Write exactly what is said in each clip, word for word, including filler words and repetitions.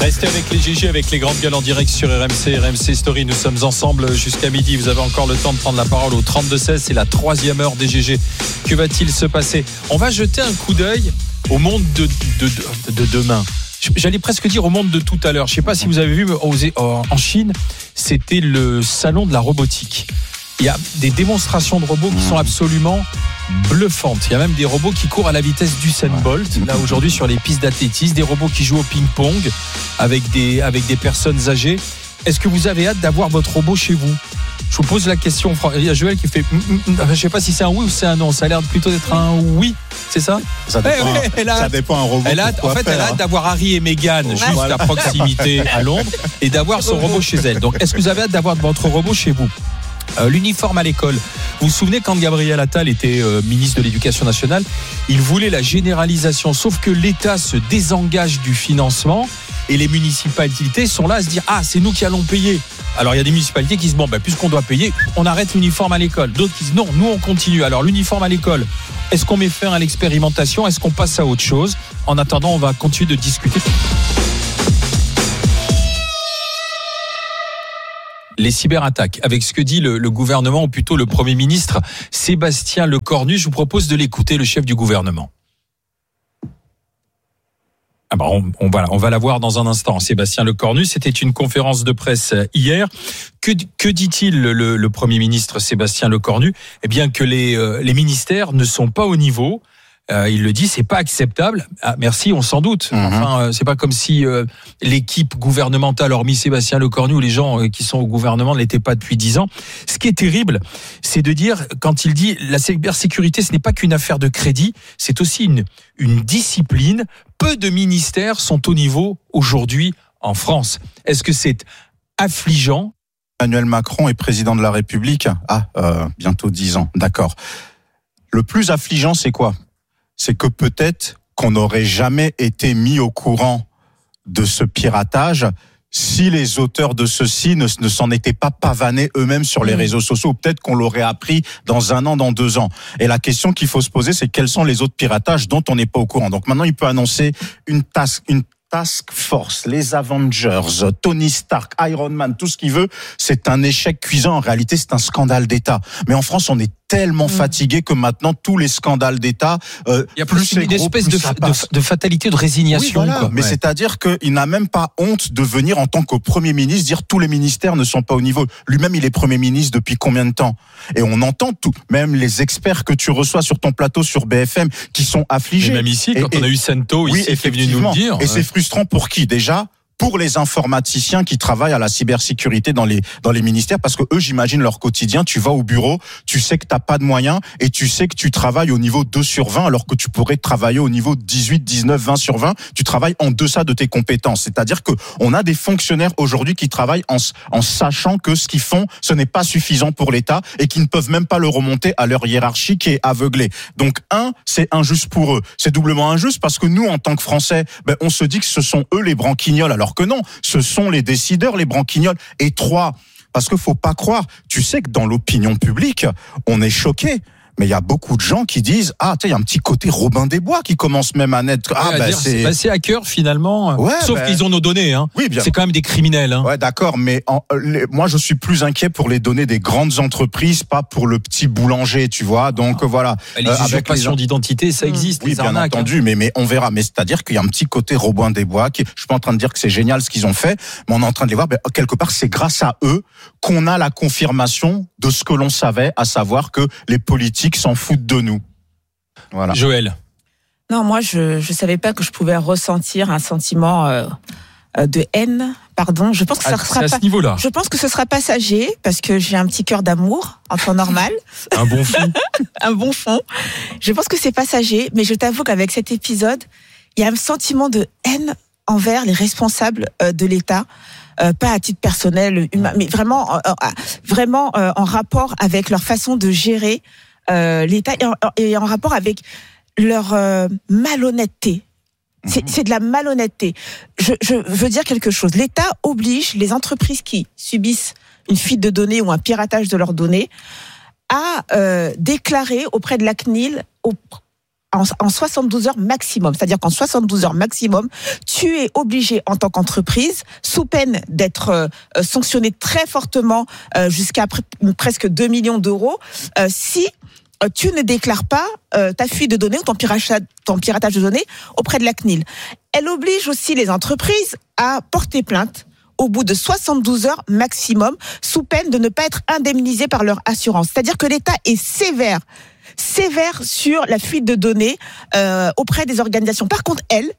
Restez avec les G G, avec les grandes gueules en direct sur R M C, R M C Story. Nous sommes ensemble jusqu'à midi. Vous avez encore le temps de prendre la parole au trente-deux seize. C'est la troisième heure des G G. Que va-t-il se passer ? On va jeter un coup d'œil au monde de, de, de, de demain. J'allais presque dire au monde de tout à l'heure. Je ne sais pas si vous avez vu en Chine, c'était le salon de la robotique. Il y a des démonstrations de robots qui sont absolument bluffantes. Il y a même des robots qui courent à la vitesse d'Usain Bolt, là aujourd'hui sur les pistes d'athlétisme, des robots qui jouent au ping-pong avec des, avec des personnes âgées. Est-ce que vous avez hâte d'avoir votre robot chez vous ? Je vous pose la question. Il y a Joël qui fait je ne sais pas si c'est un oui ou c'est un non. Ça a l'air plutôt d'être un oui, c'est ça ? Ça dépend, ouais, ouais, ça dépend un robot. Elle a, en fait, faire, elle a hâte hein. d'avoir Harry et Meghan juste voilà. à proximité à Londres et d'avoir son robot chez elle. Donc, est-ce que vous avez hâte d'avoir votre robot chez vous ? Euh, l'uniforme à l'école. Vous vous souvenez quand Gabriel Attal était euh, ministre de l'Éducation nationale, il voulait la généralisation, sauf que l'État se désengage du financement et les municipalités sont là à se dire ah c'est nous qui allons payer. Alors il y a des municipalités qui disent bon ben puisqu'on doit payer, on arrête l'uniforme à l'école. D'autres qui disent non, nous on continue. Alors l'uniforme à l'école, est-ce qu'on met fin à l'expérimentation ? Est-ce qu'on passe à autre chose ? En attendant, on va continuer de discuter. Les cyberattaques, avec ce que dit le, le gouvernement, ou plutôt le Premier ministre Sébastien Lecornu. Je vous propose de l'écouter, le chef du gouvernement. Ah bah on, on, va, on va la voir dans un instant. Sébastien Lecornu, c'était une conférence de presse hier. Que, que dit-il le, le Premier ministre Sébastien Lecornu ? Eh bien que les, euh, les ministères ne sont pas au niveau. Euh, il le dit, c'est pas acceptable. Ah, merci, on s'en doute. Mm-hmm. Enfin, euh, c'est pas comme si euh, l'équipe gouvernementale, hormis Sébastien Lecornu, ou les gens euh, qui sont au gouvernement ne l'étaient pas depuis dix ans. Ce qui est terrible, c'est de dire, quand il dit la cybersécurité, ce n'est pas qu'une affaire de crédit, c'est aussi une, une discipline. Peu de ministères sont au niveau aujourd'hui en France. Est-ce que c'est affligeant ? Emmanuel Macron est président de la République. Ah, euh, bientôt dix ans, d'accord. Le plus affligeant, c'est quoi ? C'est que peut-être qu'on n'aurait jamais été mis au courant de ce piratage si les auteurs de ceci ne, ne s'en étaient pas pavanés eux-mêmes sur les réseaux sociaux. Peut-être qu'on l'aurait appris dans un an, dans deux ans. Et la question qu'il faut se poser, c'est quels sont les autres piratages dont on n'est pas au courant. Donc maintenant, il peut annoncer une task, une Task Force, les Avengers, Tony Stark, Iron Man, tout ce qu'il veut, c'est un échec cuisant. En réalité, c'est un scandale d'État. Mais en France, on est tellement mmh. fatigué que maintenant, tous les scandales d'État, euh, il y a plus, plus une gros, espèce plus de, de, de fatalité, de résignation. Oui, voilà. Quoi. Mais ouais. c'est-à-dire qu'il n'a même pas honte de venir en tant que Premier ministre dire tous les ministères ne sont pas au niveau. Lui-même, il est Premier ministre depuis combien de temps ? Et on entend tout, même les experts que tu reçois sur ton plateau sur B F M qui sont affligés. Et même ici, quand et, on a eu Sento oui, ici qui est venu nous le dire. Et ouais. c'est frustrant pour qui déjà ? Pour les informaticiens qui travaillent à la cybersécurité dans les dans les ministères, parce que eux, j'imagine leur quotidien, tu vas au bureau, tu sais que t'as pas de moyens et tu sais que tu travailles au niveau deux sur vingt alors que tu pourrais travailler au niveau dix-huit, dix-neuf, vingt sur vingt, tu travailles en deçà de tes compétences. C'est-à-dire que on a des fonctionnaires aujourd'hui qui travaillent en en sachant que ce qu'ils font, ce n'est pas suffisant pour l'État et qui ne peuvent même pas le remonter à leur hiérarchie qui est aveuglée. Donc un, c'est injuste pour eux. C'est doublement injuste parce que nous, en tant que Français, ben on se dit que ce sont eux les branquignols alors que non, ce sont les décideurs, les branquignols. Et trois, parce qu'il faut pas croire, tu sais que dans l'opinion publique, on est choqué. Mais il y a beaucoup de gens qui disent ah tu sais il y a un petit côté Robin des Bois qui commence même à naître. Ah ouais, bah, c'est bah, c'est hacker finalement. Ouais, sauf bah... qu'ils ont nos données hein. Oui, bien. C'est quand même des criminels hein. Ouais, d'accord, mais en, les, moi je suis plus inquiet pour les données des grandes entreprises, pas pour le petit boulanger, tu vois. Donc ah. voilà. Les euh, usurpations les... d'identité, ça existe. Oui, les bien arnaques, entendu, hein. mais mais on verra. Mais c'est-à-dire qu'il y a un petit côté Robin des Bois. Qui, je suis pas en train de dire que c'est génial ce qu'ils ont fait, mais on est en train de les voir. Ben, quelque part, c'est grâce à eux qu'on a la confirmation de ce que l'on savait, à savoir que les politiques s'en foutent de nous. Voilà. Joël. Non, moi, je je savais pas que je pouvais ressentir un sentiment euh, de haine. Pardon, je pense que ça ah, sera à pas. Ce niveau-là. Je pense que ce sera passager parce que j'ai un petit cœur d'amour en temps normal. Un bon fond. un bon fond. Je pense que c'est passager, mais je t'avoue qu'avec cet épisode, il y a un sentiment de haine envers les responsables euh, de l'État. Euh, pas à titre personnel, humain, mais vraiment, euh, vraiment euh, en rapport avec leur façon de gérer euh, l'État et en, et en rapport avec leur euh, malhonnêteté. C'est, c'est de la malhonnêteté. Je, je veux dire quelque chose. L'État oblige les entreprises qui subissent une fuite de données ou un piratage de leurs données à euh, déclarer auprès de la C N I L, au, en, en soixante-douze heures maximum. C'est-à-dire qu'en soixante-douze heures maximum, tu es obligé en tant qu'entreprise, sous peine d'être euh, sanctionné très fortement euh, jusqu'à pr- presque deux millions d'euros, euh, si euh, tu ne déclares pas euh, ta fuite de données ou ton piratage, ton piratage de données auprès de la C N I L. Elle oblige aussi les entreprises à porter plainte au bout de soixante-douze heures maximum, sous peine de ne pas être indemnisées par leur assurance. C'est-à-dire que l'État est sévère, sévère sur la fuite de données euh, auprès des organisations. Par contre, elle,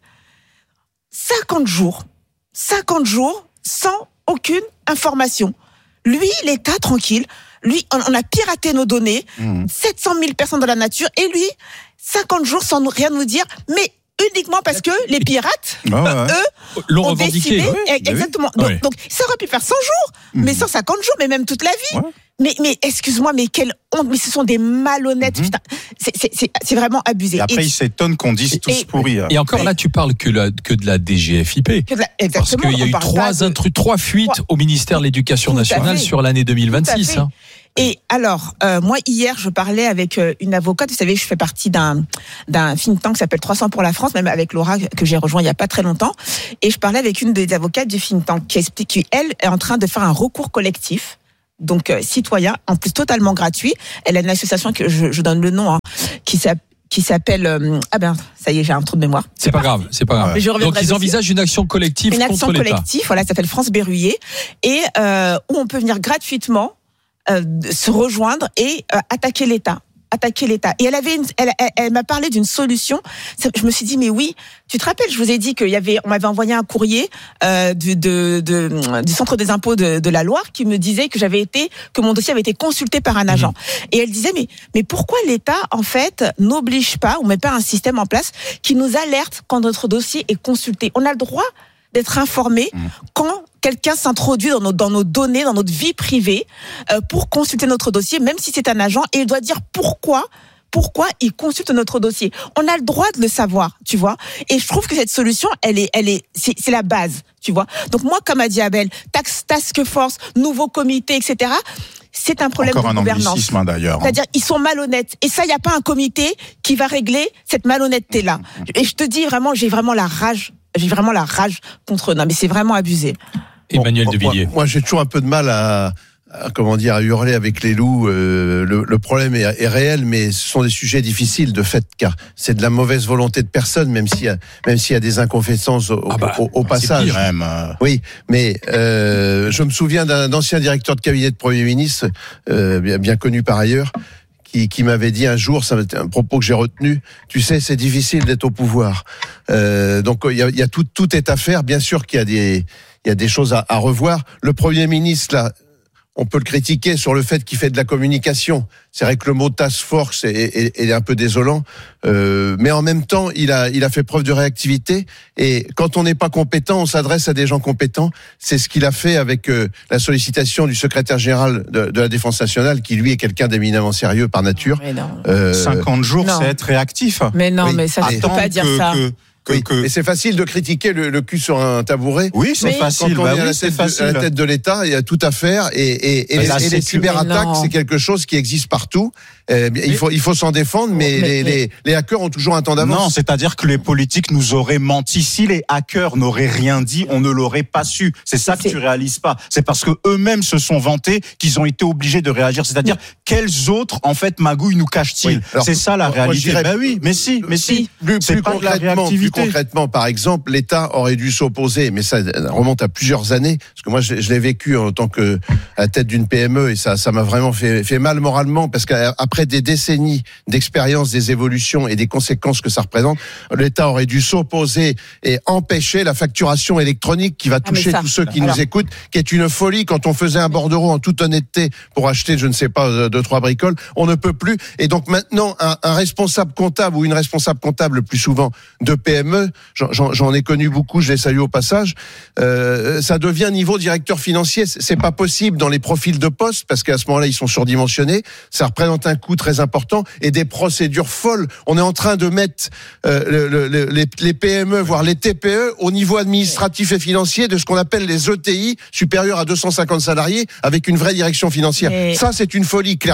cinquante jours, cinquante jours sans aucune information. Lui, l'État, tranquille, lui, on, on a piraté nos données, mmh. sept cent mille personnes dans la nature, et lui, cinquante jours sans rien nous dire, mais uniquement parce que les pirates, oh ouais. eux, l'ont ont revendiqué. décidé, Oui, exactement. oui. Donc, oui. donc, ça aurait pu faire cent jours, mmh. mais cent cinquante jours, mais même toute la vie. Ouais. Mais, mais excuse-moi, mais quelle honte, mais ce sont des malhonnêtes, mmh. putain, c'est, c'est, c'est, c'est vraiment abusé. Et après, et, ils s'étonnent qu'on dise tous et, pourris. Et encore mais, là, tu parles que, la, que de la D G F I P. Que de la, exactement. Parce qu'il y a eu trois, de... intru, trois fuites trois. au ministère de l'Éducation nationale sur l'année deux mille vingt-six. Hein. Et alors, euh, moi, hier, je parlais avec euh, une avocate. Vous savez, je fais partie d'un, d'un think tank qui s'appelle trois cents pour la France, même avec Laura, que j'ai rejoint il n'y a pas très longtemps. Et je parlais avec une des avocates du think tank qui explique qu'elle est en train de faire un recours collectif, donc euh, citoyen, en plus totalement gratuit. Elle a une association, que je, je donne le nom, hein, qui s'appelle qui s'appelle euh, ah ben ça y est, j'ai un trou de mémoire. C'est, c'est pas grave, c'est pas grave. Ouais. Donc ils envisagent une action collective une contre action l'État. collective, voilà, ça s'appelle France Berruyer, et euh, où on peut venir gratuitement euh, se rejoindre et euh, attaquer l'État. attaquer l'État. Et elle avait, une, elle, elle, elle m'a parlé d'une solution. Je me suis dit, mais oui, tu te rappelles, je vous ai dit qu'il y avait, on m'avait envoyé un courrier euh, du, de, de, du Centre des impôts de, de la Loire qui me disait que j'avais été, que mon dossier avait été consulté par un agent. Mmh. Et elle disait, mais, mais pourquoi l'État, en fait, n'oblige pas ou met pas un système en place qui nous alerte quand notre dossier est consulté? On a le droit d'être informé mmh. quand quelqu'un s'introduit dans nos, dans nos données, dans notre vie privée, euh, pour consulter notre dossier, même si c'est un agent, et il doit dire pourquoi, pourquoi il consulte notre dossier. On a le droit de le savoir, tu vois. Et je trouve que cette solution, elle est, elle est, c'est, c'est la base, tu vois. Donc moi, comme a dit Abel, tax, task force, nouveau comité, et cetera. C'est un problème Encore de un gouvernance. anglicisme, hein, d'ailleurs. C'est-à-dire, ils sont malhonnêtes. Et ça, il n'y a pas un comité qui va régler cette malhonnêteté-là. Et je te dis vraiment, j'ai vraiment la rage. J'ai vraiment la rage contre eux. Non, mais c'est vraiment abusé. Emmanuel bon, de Villiers. Moi, moi, j'ai toujours un peu de mal à, à comment dire, à hurler avec les loups. Euh, le, le problème est, est réel, mais ce sont des sujets difficiles de fait, car c'est de la mauvaise volonté de personne, même s'il y a, même s'il y a des inconfessances au, ah bah, au, au passage. C'est pire, même. Oui, mais euh, je me souviens d'un ancien directeur de cabinet de Premier ministre, euh, bien, bien connu par ailleurs, qui, qui m'avait dit un jour, ça c'était un propos que j'ai retenu, tu sais, c'est difficile d'être au pouvoir. Euh, donc il y a, il y a tout, tout est à faire. Bien sûr qu'il y a des, il y a des choses à, à revoir. Le Premier ministre, là, on peut le critiquer sur le fait qu'il fait de la communication. C'est vrai que le mot task force est, est, est un peu désolant, euh, mais en même temps, il a, il a fait preuve de réactivité. Et quand on n'est pas compétent, on s'adresse à des gens compétents. C'est ce qu'il a fait avec euh, la sollicitation du secrétaire général de, de la Défense nationale, qui lui est quelqu'un d'éminemment sérieux par nature. Euh, cinquante jours, non. C'est être réactif. Mais non, oui. mais ça, je ne peux pas dire que, ça. Que... Que, oui, que... mais c'est facile de critiquer le, le cul sur un tabouret. Oui, c'est mais facile. Quand on bah est à, oui, la tête de, à la tête de l'État, il y a tout à faire. Et, et, et, les, et les cyberattaques, c'est quelque chose qui existe partout. Euh, il faut, il faut s'en défendre, mais, mais, les, mais les, les hackers ont toujours un temps d'avance. Non, c'est-à-dire que les politiques nous auraient menti. Si les hackers n'auraient rien dit, on ne l'aurait pas su. C'est ça que c'est... tu réalises pas. C'est parce que eux-mêmes se sont vantés qu'ils ont été obligés de réagir. C'est-à-dire, oui. quels autres, en fait, magouilles nous cachent-t-il? Oui. Alors, c'est ça la réalité. Dirais, ben oui, mais si, mais si. Plus, plus, plus concrètement, plus concrètement, par exemple, l'État aurait dû s'opposer, mais ça remonte à plusieurs années, parce que moi, je, je l'ai vécu en tant que à la tête d'une P M E, et ça, ça m'a vraiment fait, fait mal moralement, parce qu'après des décennies d'expérience des évolutions et des conséquences que ça représente, l'État aurait dû s'opposer et empêcher la facturation électronique qui va toucher ah ça, tous ceux qui alors... nous écoutent, qui est une folie. Quand on faisait un bordereau en toute honnêteté pour acheter, je ne sais pas, deux, trois bricoles, on ne peut plus. Et donc maintenant, un, un responsable comptable ou une responsable comptable, le plus souvent de P M E, j'en, j'en ai connu beaucoup, je les salue au passage, euh, ça devient niveau directeur financier. C'est pas possible dans les profils de poste, parce qu'à ce moment-là, ils sont surdimensionnés. Ça représente un coût très important et des procédures folles. On est en train de mettre euh, le, le, les, les P M E, voire les T P E, au niveau administratif et financier de ce qu'on appelle les E T I, supérieurs à deux cent cinquante salariés, avec une vraie direction financière. Et... Ça, c'est une folie, clairement.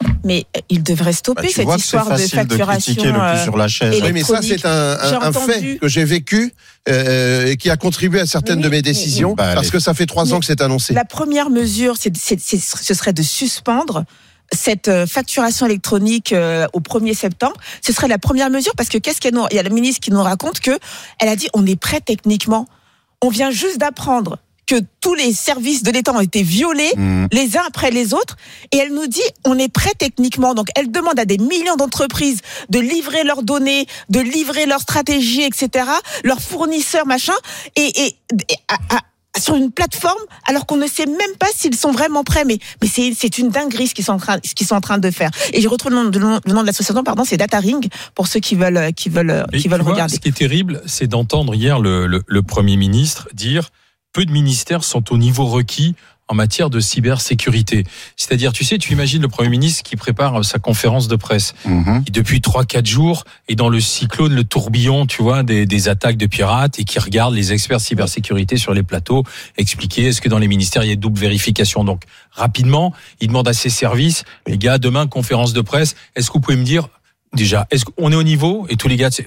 Mais il devrait stopper bah, cette histoire de facturation. De critiquer le cul sur la chaise. Oui, mais ça, c'est un, un, un fait que j'ai vécu euh, et qui a contribué à certaines oui, de mes décisions, mais, bah, parce les... que ça fait trois ans que c'est annoncé. La première mesure, c'est, c'est, c'est, ce serait de suspendre cette facturation électronique euh, au premier septembre. Ce serait la première mesure, parce que qu'est-ce qu'elle nous... Il y a la ministre qui nous raconte que elle a dit on est prêt techniquement. On vient juste d'apprendre que tous les services de l'État ont été violés, mmh. les uns après les autres, et elle nous dit on est prêt techniquement. Donc elle demande à des millions d'entreprises de livrer leurs données, de livrer leurs stratégies, et cetera, leurs fournisseurs, machin, et, et, et à, à, sur une plateforme, alors qu'on ne sait même pas s'ils sont vraiment prêts. Mais, mais c'est, c'est une dinguerie ce qu'ils sont en train, ce qu'ils sont en train de faire. Et je retrouve le nom, le nom, le nom de l'association, pardon, c'est Dataring, pour ceux qui veulent, qui veulent, qui veulent vois, regarder. Ce qui est terrible, c'est d'entendre hier le, le, le Premier ministre dire peu de ministères sont au niveau requis en matière de cybersécurité. C'est-à-dire, tu sais, tu imagines le Premier ministre qui prépare sa conférence de presse, mmh. qui depuis trois quatre jours est dans le cyclone, le tourbillon, tu vois, des, des attaques de pirates, et qui regarde les experts cybersécurité sur les plateaux expliquer est-ce que dans les ministères il y a double vérification. Donc, rapidement, il demande à ses services, les gars, demain, conférence de presse, est-ce que vous pouvez me dire, déjà, est-ce qu'on est au niveau? Et tous les gars, c'est...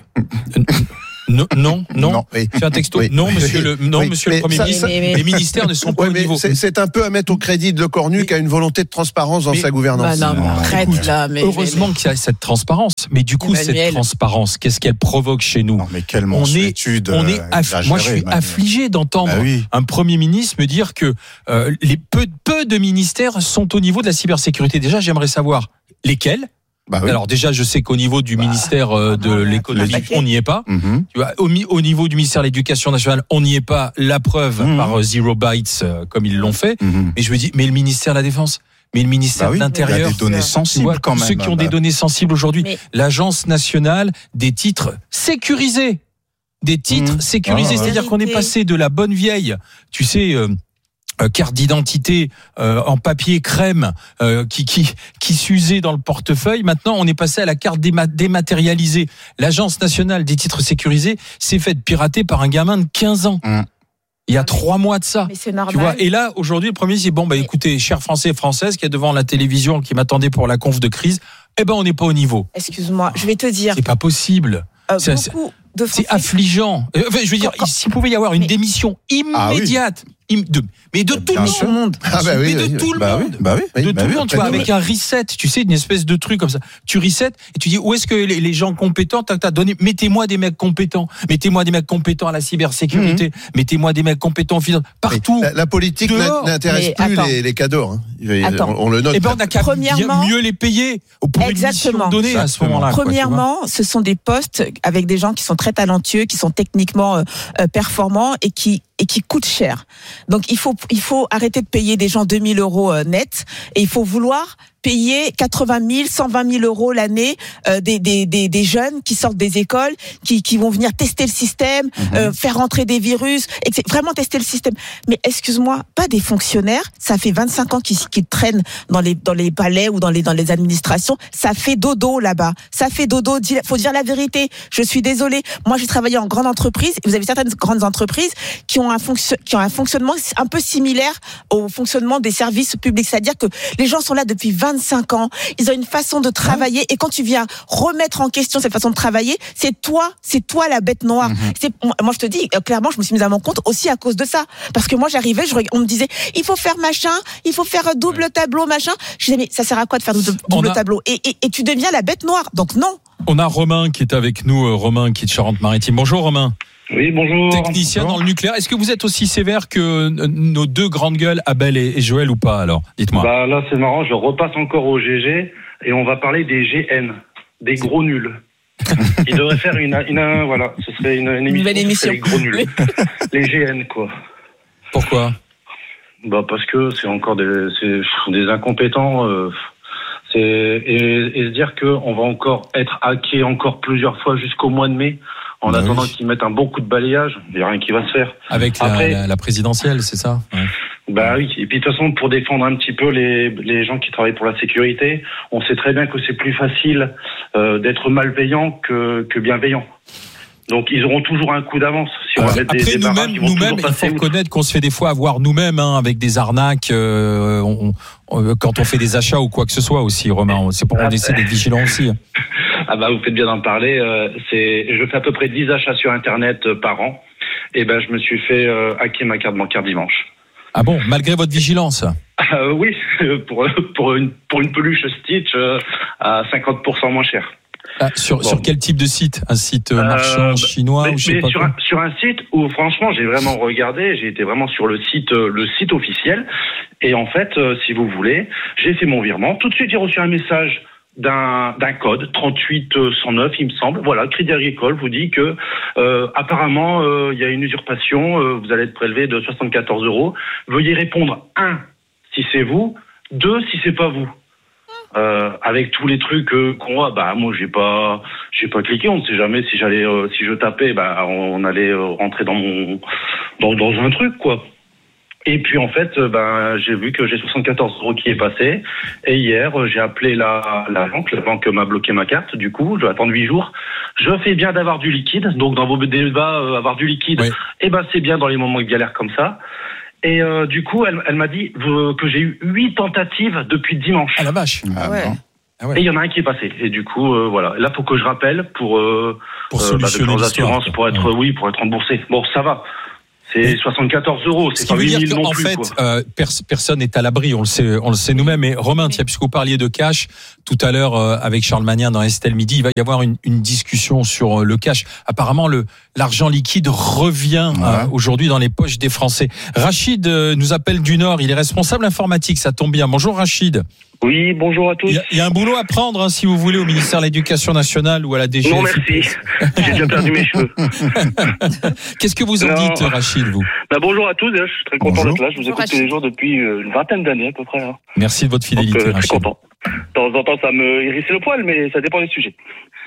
Non, non, non. non oui. C'est un texto. Oui. Non, monsieur le, non, oui. monsieur le Premier ça, ministre. Mais, mais... Les ministères ne sont pas oui, au niveau. C'est, c'est un peu à mettre au crédit de Lecornu mais... qui a une volonté de transparence dans mais... sa gouvernance. Bah non, non, arrête, écoute, là, mais, heureusement mais... qu'il y a cette transparence. Mais du coup, Emmanuel... cette transparence, qu'est-ce qu'elle provoque chez nous? Non, mais quelle monstruétude. On est, on est aff... Moi, je suis Emmanuel. affligé d'entendre bah oui. un Premier ministre me dire que euh, les peu, peu de ministères sont au niveau de la cybersécurité. Déjà, j'aimerais savoir lesquels. Bah oui. Alors déjà, je sais qu'au niveau du bah, ministère euh, de ah, l'économie, on n'y est pas. Mm-hmm. Tu vois, au, au niveau du ministère de l'Éducation nationale, on n'y est pas. La preuve mm-hmm. par euh, Zero Bytes, euh, comme ils l'ont fait. Mm-hmm. Mais je me dis, mais le ministère de la Défense, mais le ministère bah oui, de l'Intérieur, il y a des données sensibles vois, quand même. Ceux qui ont bah. des données sensibles aujourd'hui, mais... l'Agence nationale des titres sécurisés, des titres mmh. sécurisés, ah, c'est-à-dire ouais. qu'on est passé de la bonne vieille, tu sais. Euh, Euh, carte d'identité euh, en papier crème euh, qui qui qui s'usait dans le portefeuille. Maintenant, on est passé à la carte déma- dématérialisée. L'Agence nationale des titres sécurisés s'est faite pirater par un gamin de quinze ans. Mmh. Il y a trois mois de ça. Mais c'est normal. Tu vois. Et là, aujourd'hui, le Premier dit bon, bah écoutez, chers Français et Françaises qui est devant la télévision, qui m'attendaient pour la conf de crise, eh ben on n'est pas au niveau. Excuse-moi, je vais te dire. C'est pas possible. Euh, c'est, beaucoup de Français... c'est affligeant. Enfin, je veux dire, quand, quand... s'il pouvait y avoir une mais... démission immédiate. Ah oui. De, mais de tout le monde, ah bah oui, mais de oui, tout le bah monde, oui, bah oui, de bah tout oui, le monde, tu vois, avec un reset, tu sais, une espèce de truc comme ça. Tu reset et tu dis où est-ce que les, les gens compétents, t'as, t'as donné, mettez-moi des mecs compétents, mettez-moi des mecs compétents à la cybersécurité, mmh. mettez-moi des mecs compétents partout. La, la politique dehors, n'intéresse plus les, les cadors. Hein. On, on le note. Et ben on a qu'à bien mieux les payer pour une mission donnée à ce moment-là. Premièrement, quoi, ce sont des postes avec des gens qui sont très talentueux, qui sont techniquement euh, performants et qui et qui coûtent cher. Donc il faut il faut arrêter de payer des gens deux mille euros euh, net et il faut vouloir payer quatre-vingt mille, cent vingt mille euros l'année euh, des, des des des jeunes qui sortent des écoles, qui qui vont venir tester le système, mmh. euh, faire rentrer des virus, et vraiment tester le système. Mais excuse-moi, pas des fonctionnaires. Ça fait vingt-cinq ans qu'ils, qu'ils traînent dans les dans les palais ou dans les dans les administrations. Ça fait dodo là-bas. Ça fait dodo. Faut dire la vérité. Je suis désolée. Moi, j'ai travaillé en grande entreprise. Vous avez certaines grandes entreprises qui ont un fonction qui ont un fonctionnement un peu similaire au fonctionnement des services publics. C'est-à-dire que les gens sont là depuis vingt-cinq ans, ils ont une façon de travailler et quand tu viens remettre en question cette façon de travailler, c'est toi, c'est toi la bête noire. Mmh. C'est, moi je te dis, clairement, je me suis mise à mon compte aussi à cause de ça. Parce que moi j'arrivais, je, on me disait, il faut faire machin, il faut faire double tableau, machin. Je disais, mais ça sert à quoi de faire double, double a... tableau et, et, et tu deviens la bête noire, donc non. On a Romain qui est avec nous, Romain qui est de Charente-Maritime. Bonjour Romain. Oui, bonjour. Technicien bonjour. Dans le nucléaire. Est-ce que vous êtes aussi sévère que nos deux grandes gueules, Abel et Joël, ou pas alors? Dites-moi. Bah là, c'est marrant, je repasse encore au G G et on va parler des G N, des gros nuls. Il devrait faire une, une, une voilà, ce serait une, une émission, émission. Les gros nuls. Les G N, quoi. Pourquoi? Bah parce que c'est encore des, c'est des incompétents. Euh, c'est et, et se dire que on va encore être hacké encore plusieurs fois jusqu'au mois de mai. En bah attendant oui. qu'ils mettent un bon coup de balayage, il n'y a rien qui va se faire. Avec la, Après, la, la présidentielle, c'est ça? Ouais. Bah oui. Et puis de toute façon, pour défendre un petit peu les, les gens qui travaillent pour la sécurité, on sait très bien que c'est plus facile euh, d'être malveillant que, que bienveillant. Donc ils auront toujours un coup d'avance. Si on Alors, va mettre après des, des nous-mêmes, barrages, ils vont nous-mêmes, toujours il faut passer outre. reconnaître qu'on se fait des fois avoir nous-mêmes hein, avec des arnaques euh, on, on, quand on fait des achats ou quoi que ce soit aussi, Romain. C'est pour on essaie d'être vigilant aussi. Ah bah vous faites bien d'en parler. Euh, c'est, je fais à peu près dix achats sur Internet euh, par an. Et ben je me suis fait euh, hacker ma carte bancaire dimanche. Ah bon, malgré votre vigilance? Euh, oui, pour pour une pour une peluche Stitch euh, à cinquante pour cent moins cher. Ah, sur, Bon. sur quel type de site? Un site Euh, marchand chinois mais, ou je sais mais pas sur, quoi. un, sur un site où franchement j'ai vraiment regardé, j'ai été vraiment sur le site euh, le site officiel et en fait euh, si vous voulez, j'ai fait mon virement. Tout de suite j'ai reçu un message d'un d'un code trente-huit cent neuf il me semble. Voilà, Crédit Agricole vous dit que euh, apparemment euh, il y a une usurpation, euh, vous allez être prélevé de soixante-quatorze euros. Veuillez répondre un si c'est vous, deux si c'est pas vous. Euh, avec tous les trucs euh, qu'on voit, bah moi j'ai pas, j'ai pas cliqué. On ne sait jamais si j'allais, euh, si je tapais, bah on, on allait euh, rentrer dans mon, dans, dans un truc quoi. Et puis en fait, euh, ben j'ai vu que j'ai soixante-quatorze euros qui est passé. Et hier, euh, j'ai appelé la, la banque. La banque m'a bloqué ma carte. Du coup, je vais attendre huit jours. Je fais bien d'avoir du liquide. Donc dans vos débats, euh, avoir du liquide, Oui. eh ben c'est bien dans les moments de galère comme ça. Et euh, du coup, elle, elle m'a dit euh, que j'ai eu huit tentatives depuis dimanche. Ah la vache. Ah, Ouais. bon. Ah ouais. Et il y en a un qui est passé. Et du coup, euh, voilà. Là, faut que je rappelle pour euh, Pour euh, bah, solutionner de l'histoire, assurances quoi. pour être, Ouais. oui, pour être remboursé. Bon, ça va. C'est soixante-quatorze euros. Ce C'est qui pas veut huit dire mille non qu'en plus. fait, quoi. euh, pers- personne n'est à l'abri. On le sait, on le sait nous-mêmes. Mais Romain, tiens, puisque vous parliez de cash tout à l'heure euh, avec Charles Magnien dans Estelle Midi, il va y avoir une, une discussion sur euh, le cash. Apparemment, le l'argent liquide revient Ouais. euh, aujourd'hui dans les poches des Français. Rachid euh, nous appelle du Nord. Il est responsable informatique. Ça tombe bien. Bonjour Rachid. Oui, bonjour à tous. Il y a, il y a un boulot à prendre, hein, si vous voulez, au ministère de l'Éducation nationale ou à la D G F. Non, merci. J'ai déjà perdu mes cheveux. Qu'est-ce que vous en Non. dites, Rachid, vous? Bah, bonjour à tous, déjà, je suis très content Bonjour. d'être là. Je vous Bonjour, écoute tous Rachid. les jours depuis euh, une vingtaine d'années à peu près. Hein. Merci de votre Donc, fidélité, euh, très Rachid. content. De temps en temps, ça me hérisse le poil, mais ça dépend des sujets.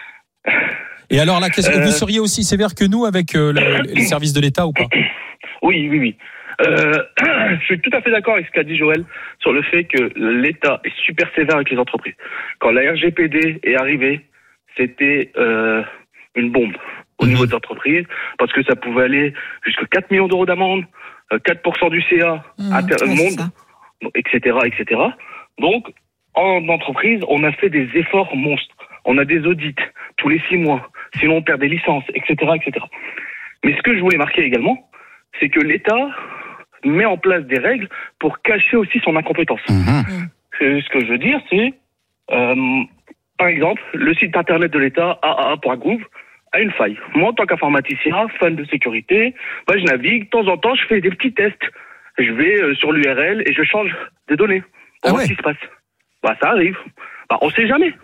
Et alors là, qu'est-ce que Euh, vous seriez aussi sévère que nous avec euh, le- les services de l'État ou pas? Oui, oui, oui. Euh, je suis tout à fait d'accord avec ce qu'a dit Joël sur le fait que l'État est super sévère avec les entreprises. Quand la R G P D est arrivée, c'était euh, une bombe au Mhm. niveau des entreprises, parce que ça pouvait aller jusqu'à quatre millions d'euros d'amende, euh, quatre pour cent du C A, Mmh, à ter- ouais, c'est monde, ça. et cetera, et cetera. Donc, en entreprise, on a fait des efforts monstres. On a des audits tous les six mois, sinon on perd des licences, et cetera, et cetera. Mais ce que je voulais marquer également, c'est que l'État met en place des règles pour cacher aussi son incompétence. Mhm. C'est- Ce que je veux dire, c'est, euh, par exemple, le site internet de l'État, a a a point gouv, a une faille. Moi, en tant qu'informaticien, fan de sécurité, bah, je navigue, de temps en temps, je fais des petits tests. Je vais euh, sur l'U R L et je change des données pour Ah voir ouais. ce qui se passe. Bah, ça arrive. Bah, on sait jamais.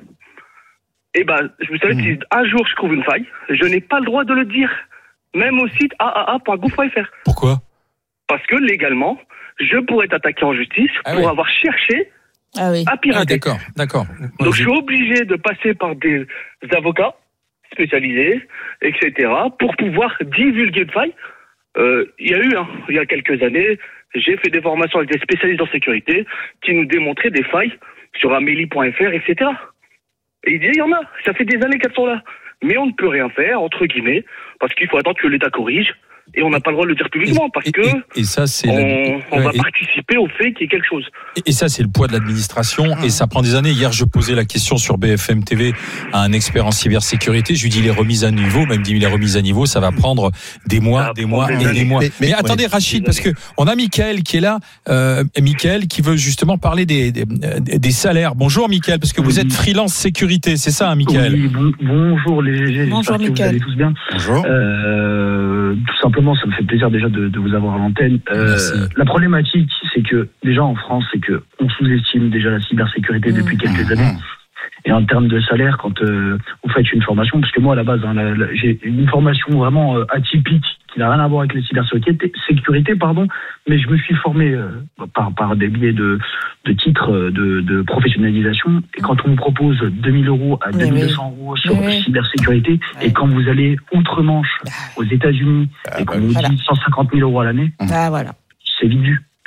Et bah, vous savez, Mmh. si un jour je trouve une faille, je n'ai pas le droit de le dire, même au site a a a point gouv point f r. Pourquoi? Parce que légalement, je pourrais être attaqué en justice Ah pour ouais. avoir cherché Ah oui. à Ah, pirater. d'accord, d'accord. Donc je suis obligé de passer par des avocats spécialisés, et cetera, pour pouvoir divulguer de failles. Euh, Il y a eu, hein, il y a quelques années, j'ai fait des formations avec des spécialistes en sécurité qui nous démontraient des failles sur amélie point f r, et cetera. Et il dit, il y en a, ça fait des années qu'elles sont là. Mais on ne peut rien faire, entre guillemets, parce qu'il faut attendre que l'État corrige, et on n'a pas le droit de le dire publiquement, parce et, que et, et ça, c'est on, la- on ouais, va et- participer au fait qu'il y ait quelque chose. Et ça, c'est le poids de l'administration et ça prend des années. Hier, je posais la question sur B F M T V à un expert en cybersécurité. Je lui dis les remises à niveau, même dit les remises à niveau, ça va prendre des mois, Ça des va mois prendre et des des années. mois. Mais, Mais- mais- attendez, Rachid, parce que on a Mickaël qui est là, euh, Mickaël qui veut justement parler des, des, des salaires. Bonjour Mickaël, parce que vous Oui. êtes freelance sécurité, c'est ça, hein, Mickaël? Oui, bon- bonjour les G G, Bonjour, j'espère que vous Mickaël. allez tous bien. Bonjour. Euh, tout simplement, ça me fait plaisir déjà de, de vous avoir à l'antenne. Euh, Merci. la problématique, c'est que déjà en France, c'est que on sous-estime déjà la cybersécurité Mmh. depuis quelques années. Et en termes de salaire, quand euh, vous faites une formation, parce que moi à la base, hein, la- la- j'ai une formation vraiment euh, atypique qui n'a rien à voir avec les cybersécurité, sécurité, pardon, mais je me suis formé euh, par, par des biais de, de titres euh, de, de professionnalisation. Et quand on vous propose deux mille euros à Mais deux mille deux oui. cents euros sur Mais oui. cybersécurité, Ouais. et quand vous allez outre-Manche aux États-Unis Ah, et qu'on bah vous Voilà. dit cent cinquante mille euros à l'année, Ah voilà. c'est vite vu.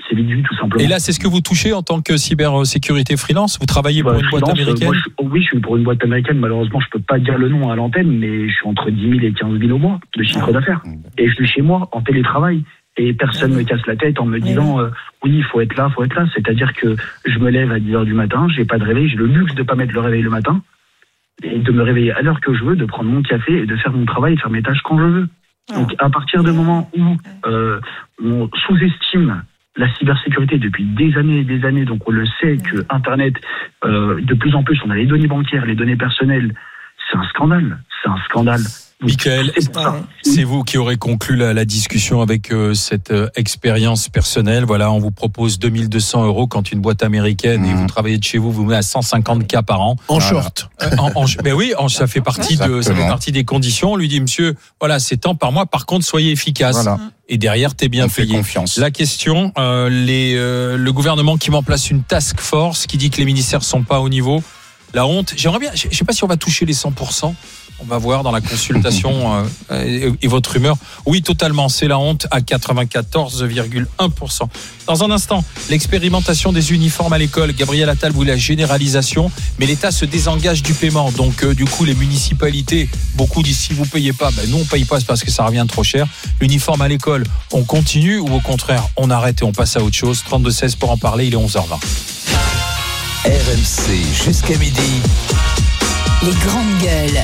c'est vite vu, tout simplement. Et là, c'est ce que vous touchez en tant que cybersécurité freelance? Vous travaillez pour bah, une freelance, boîte américaine? moi, je, Oui, je suis pour une boîte américaine. Malheureusement, je peux pas dire le nom à l'antenne, mais je suis entre dix mille et quinze mille au mois de chiffre d'affaires. Et je suis chez moi, en télétravail. Et personne ne me casse la tête en me disant euh, oui, il faut être là, il faut être là. C'est-à-dire que je me lève à dix heures du matin, j'ai pas de réveil, j'ai le luxe de pas mettre le réveil le matin, et de me réveiller à l'heure que je veux, de prendre mon café et de faire mon travail et de faire mes tâches quand je veux. Donc à partir du moment où euh, on sous-estime la cybersécurité depuis des années et des années, donc on le sait que Internet, euh, de plus en plus, on a les données bancaires, les données personnelles, c'est un scandale, c'est un scandale. Mickaël, c'est vous qui aurez conclu la, la discussion avec euh, cette euh, expérience personnelle. Voilà, on vous propose deux mille deux cents euros quand une boîte américaine mmh. et vous travaillez de chez vous, vous met à cent cinquante K par an. En voilà. short. Euh, en, en, mais oui, en, ça fait partie de, ça fait partie des conditions. On lui dit, monsieur, voilà, c'est tant par mois. Par contre, soyez efficace. Voilà. Et derrière, t'es bien on payé. Fait confiance. La question, euh, les, euh, le gouvernement qui met en place une task force qui dit que les ministères sont pas au niveau. La honte. J'aimerais bien, je sais pas si on va toucher les cent pour cent. On va voir dans la consultation euh, et, et votre humeur. Oui, totalement, c'est la honte à quatre-vingt-quatorze virgule un pour cent. Dans un instant, l'expérimentation des uniformes à l'école. Gabriel Attal voulait la généralisation, mais l'État se désengage du paiement. Donc, euh, du coup, les municipalités, beaucoup disent si vous payez pas, ben nous on paye pas, c'est parce que ça revient trop cher. L'uniforme à l'école, on continue ou au contraire, on arrête et on passe à autre chose. trente-deux seize pour en parler, il est onze heures vingt. R M C jusqu'à midi. Les grandes gueules.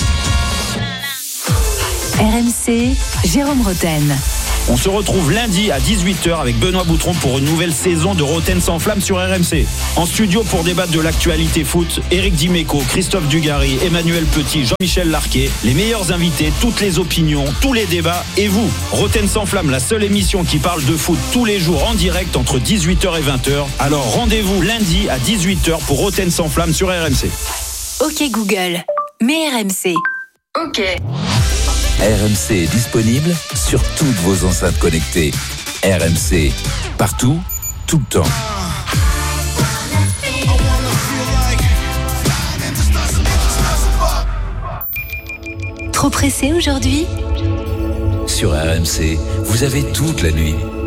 R M C, Jérôme Roten. On se retrouve lundi à dix-huit heures avec Benoît Boutron pour une nouvelle saison de Roten sans flamme sur R M C. En studio pour débattre de l'actualité foot, Éric Dimeco, Christophe Dugarry, Emmanuel Petit, Jean-Michel Larquet, les meilleurs invités, toutes les opinions, tous les débats et vous. Roten sans flamme, la seule émission qui parle de foot tous les jours en direct entre dix-huit heures et vingt heures. Alors rendez-vous lundi à dix-huit heures pour Roten sans flamme sur R M C. Ok Google, mets R M C. Ok. R M C est disponible sur toutes vos enceintes connectées. R M C, partout, tout le temps. Trop pressé aujourd'hui ? Sur R M C, vous avez toute la nuit